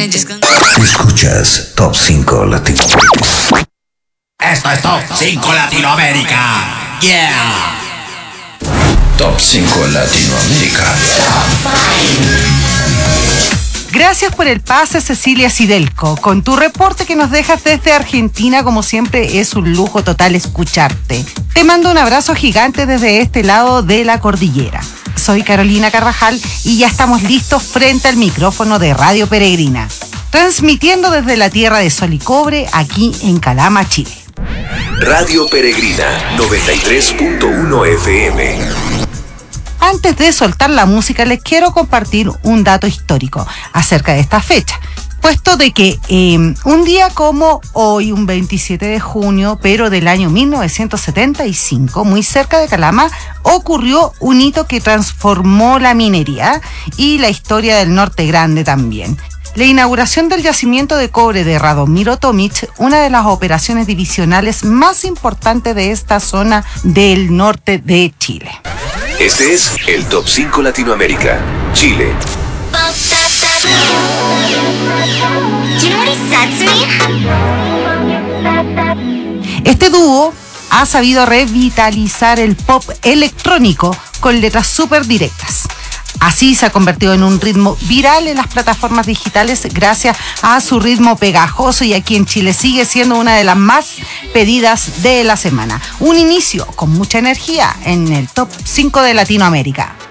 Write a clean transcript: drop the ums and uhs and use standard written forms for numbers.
Escuchas Top 5 Latinoamérica. Esto es Top 5 Latinoamérica. Yeah. Top 5 Latinoamérica. Gracias por el pase, Cecilia Sidelco. Con tu reporte que nos dejas desde Argentina, como siempre, es un lujo total escucharte. Te mando un abrazo gigante desde este lado de la cordillera. Soy Carolina Carvajal y ya estamos listos frente al micrófono de Radio Peregrina, transmitiendo desde la tierra de sol y cobre, aquí en Calama, Chile. Radio Peregrina 93.1 FM. Antes de soltar la música, les quiero compartir un dato histórico acerca de esta fecha, puesto de que un día como hoy, un 27 de junio, pero del año 1975, muy cerca de Calama, ocurrió un hito que transformó la minería y la historia del Norte Grande también. La inauguración del yacimiento de cobre de Radomiro Tomic, una de las operaciones divisionales más importantes de esta zona del norte de Chile. Este es el Top 5 Latinoamérica. Chile. Este dúo ha sabido revitalizar el pop electrónico con letras súper directas. Así se ha convertido en un ritmo viral en las plataformas digitales gracias a su ritmo pegajoso, y aquí en Chile sigue siendo una de las más pedidas de la semana. Un inicio con mucha energía en el Top 5 de Latinoamérica.